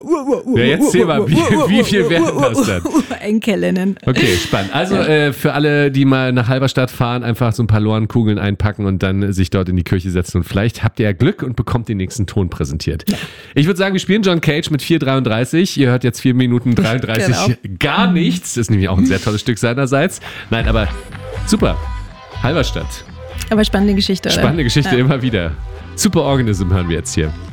Ja, jetzt zähl mal, wie viel wären das dann? Enkelinnen. Okay, spannend. Also für alle, die mal nach Halberstadt fahren, einfach so ein paar Lornkugeln einpacken und dann sich dort in die Kirche setzen und vielleicht habt ihr ja Glück und bekommt den nächsten Ton präsentiert. Ja. Ich würde sagen, wir spielen John Cage mit 4:33. Ihr hört jetzt 4 Minuten 33 gar nichts. Das ist nämlich auch ein sehr tolles Stück seinerseits. Nein, aber super. Halberstadt. Aber spannende Geschichte, oder? Spannende Geschichte immer wieder. Super Organism hören wir jetzt hier.